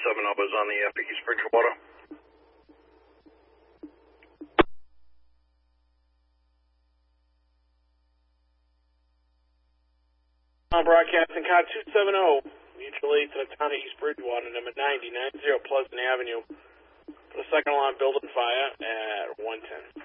270 is on the East Bridgewater. Broadcasting car 270, mutual aid to the town of East Bridgewater, number 90 Pleasant Avenue, for the second alarm building fire at 110.